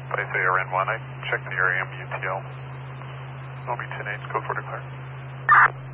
By ARN1, I checked the area MUTL. Normie 10-8, code for declare.